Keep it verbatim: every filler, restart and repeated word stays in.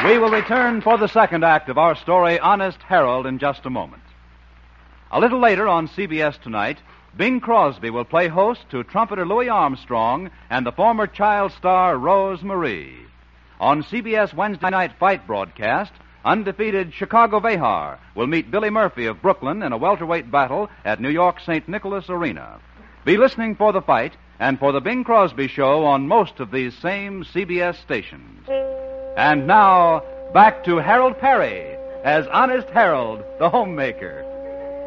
We will return for the second act of our story, Honest Harold, in just a moment. A little later on C B S Tonight, Bing Crosby will play host to trumpeter Louis Armstrong and the former child star Rose Marie. On C B S Wednesday night fight broadcast, undefeated Chicago Behar will meet Billy Murphy of Brooklyn in a welterweight battle at New York's Saint Nicholas Arena. Be listening for the fight and for the Bing Crosby Show on most of these same C B S stations. And now, back to Harold Perry as Honest Harold, the homemaker.